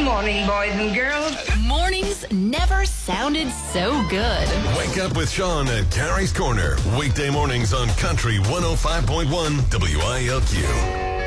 morning, boys and girls. Mornings never sounded so good. Wake up with Sean at Carrie's Corner. Weekday mornings on Country 105.1 WILQ.